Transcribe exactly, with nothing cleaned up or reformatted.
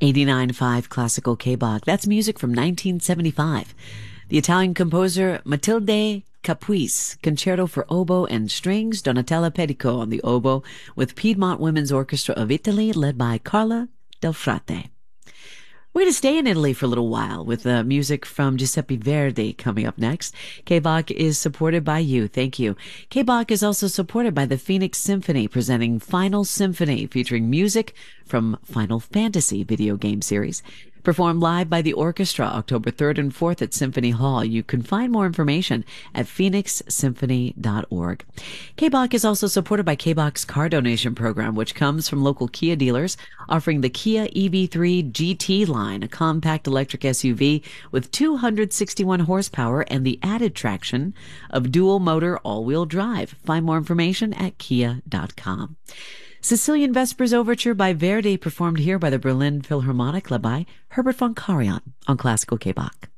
eighty-nine point five Classical K-Bach. That's music from nineteen seventy-five. The Italian composer Matilde Capuis, Concerto for Oboe and Strings, Donatella Pedico on the oboe, with Piedmont Women's Orchestra of Italy, led by Carla Del Frate. We're going to stay in Italy for a little while with uh, music from Giuseppe Verdi coming up next. K-Bach is supported by you. Thank you. K-Bach is also supported by the Phoenix Symphony, presenting Final Symphony, featuring music from Final Fantasy video game series. Performed live by the orchestra October third and fourth at Symphony Hall. You can find more information at phoenix symphony dot org. K-Bach is also supported by K-Bach's car donation program, which comes from local Kia dealers, offering the Kia E V three G T line, a compact electric S U V with two hundred sixty-one horsepower and the added traction of dual motor all-wheel drive. Find more information at kia dot com. Sicilian Vespers Overture by Verdi, performed here by the Berlin Philharmonic, led by Herbert von Karajan on Classical K-Bach.